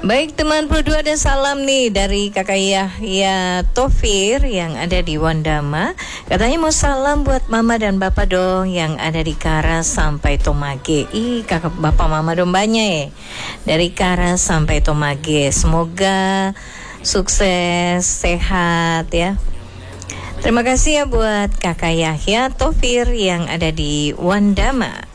Baik teman Pro2, ada salam nih dari kakak Yahya Tofir yang ada di Wandama. Katanya mau salam buat mama dan bapak dong yang ada di Karas sampai Tomage. Kakak bapak mama dombanya ya. Dari Karas sampai Tomage. Semoga sukses, sehat ya. Terima kasih ya buat kakak Yahya Tofir yang ada di Wandama.